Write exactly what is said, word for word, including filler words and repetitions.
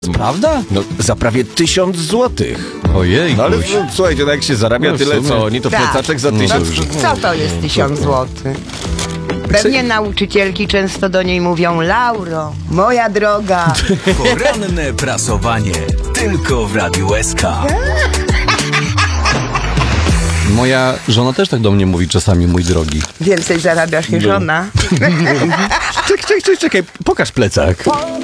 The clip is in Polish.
Prawda? No, za prawie tysiąc złotych. Ojej, No ale no, słuchajcie, no jak się zarabia No, w tyle, sumie. co oni, to Tak. plecaczek za No tysiąc. dobrze. Co to jest tysiąc złotych? Pewnie nauczycielki często do niej mówią: Lauro, moja droga. Poranne prasowanie. Tylko w Radiu S K. moja żona też tak do mnie mówi czasami, mój drogi. Więcej zarabiasz niż ona. Czekaj, czekaj, czekaj, pokaż plecak.